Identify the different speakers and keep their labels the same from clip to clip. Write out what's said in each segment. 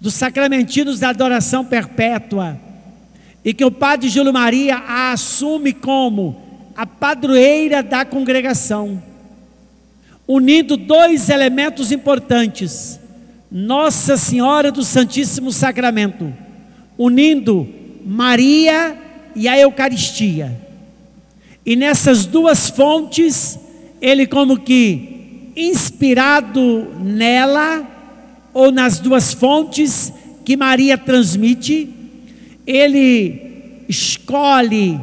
Speaker 1: dos sacramentinos da adoração perpétua, e que o Padre Júlio Maria a assume como a padroeira da congregação, unindo dois elementos importantes: Nossa Senhora do Santíssimo Sacramento, unindo Maria e a Eucaristia. E nessas duas fontes, ele, como que inspirado nela, ou nas duas fontes que Maria transmite, ele escolhe,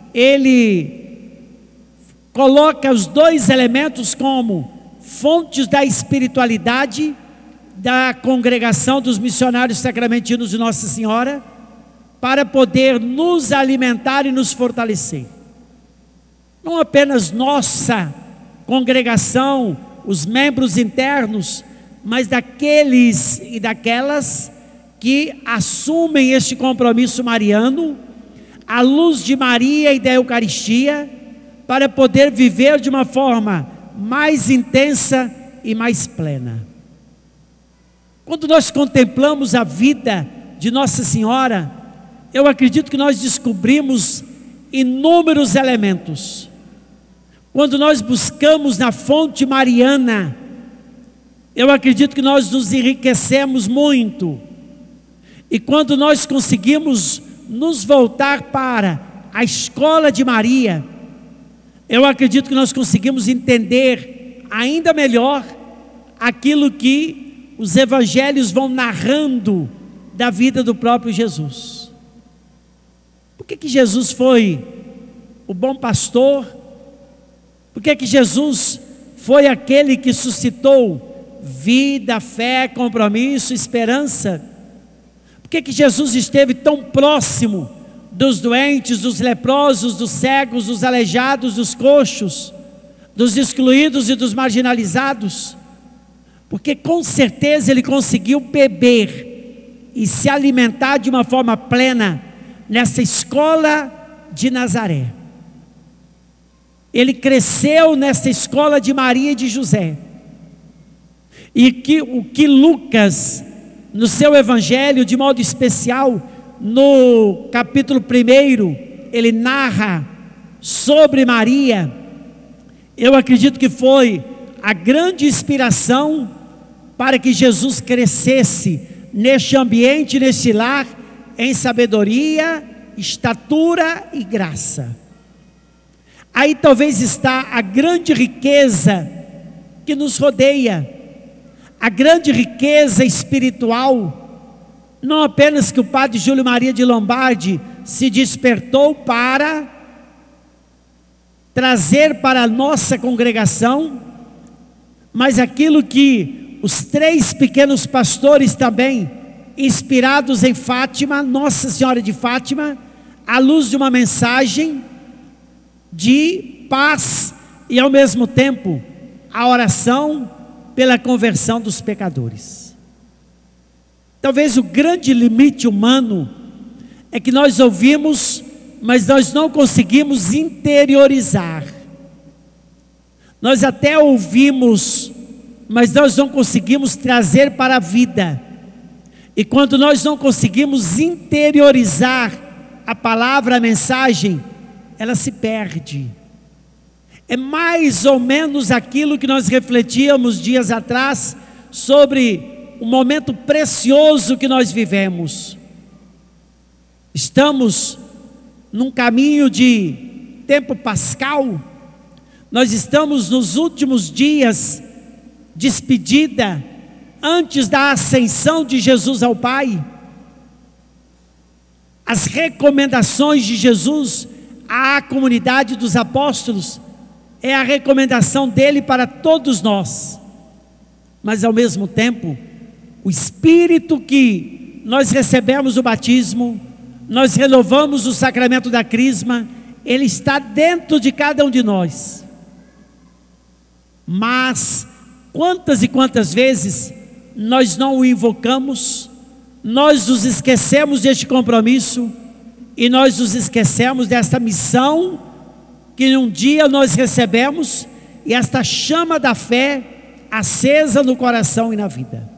Speaker 1: ele coloca os dois elementos como fontes da espiritualidade da congregação dos missionários sacramentinos de Nossa Senhora, para poder nos alimentar e nos fortalecer. Não apenas nossa congregação, os membros internos, mas daqueles e daquelas que assumem este compromisso mariano, à luz de Maria e da Eucaristia, para poder viver de uma forma mais intensa e mais plena. Quando nós contemplamos a vida de Nossa Senhora, eu acredito que nós descobrimos inúmeros elementos. Quando nós buscamos na fonte mariana, eu acredito que nós nos enriquecemos muito. E quando nós conseguimos nos voltar para a escola de Maria, eu acredito que nós conseguimos entender ainda melhor aquilo que os evangelhos vão narrando da vida do próprio Jesus. Por que Jesus foi o bom pastor? Por que Jesus foi aquele que suscitou vida, fé, compromisso, esperança? Por que Jesus esteve tão próximo dos doentes, dos leprosos, dos cegos, dos aleijados, dos coxos, dos excluídos e dos marginalizados? Porque com certeza ele conseguiu beber e se alimentar de uma forma plena nessa escola de Nazaré. Ele cresceu nessa escola de Maria e de José. E o que Lucas, no seu evangelho, de modo especial, no capítulo 1, ele narra sobre Maria, eu acredito que foi a grande inspiração para que Jesus crescesse neste ambiente, neste lar, em sabedoria, estatura e graça. Aí talvez está a grande riqueza que nos rodeia, a grande riqueza espiritual, não apenas que o Padre Júlio Maria de Lombardi se despertou para trazer para a nossa congregação, mas aquilo que os 3 pequenos pastores também, inspirados em Fátima, Nossa Senhora de Fátima, à luz de uma mensagem de paz e ao mesmo tempo a oração pela conversão dos pecadores. Talvez o grande limite humano é que nós ouvimos, mas nós não conseguimos interiorizar. Nós até ouvimos, mas nós não conseguimos trazer para a vida. E quando nós não conseguimos interiorizar a palavra, a mensagem, ela se perde. É mais ou menos aquilo que nós refletíamos dias atrás sobre o momento precioso que nós vivemos. Estamos num caminho de tempo pascal. Nós estamos nos últimos dias, despedida, antes da ascensão de Jesus ao Pai. As recomendações de Jesus à comunidade dos apóstolos é a recomendação dele para todos nós, mas ao mesmo tempo o Espírito que nós recebemos o batismo, nós renovamos o sacramento da crisma, ele está dentro de cada um de nós. Mas quantas e quantas vezes nós não o invocamos, nós nos esquecemos deste compromisso e nós nos esquecemos desta missão que um dia nós recebemos, e esta chama da fé acesa no coração e na vida.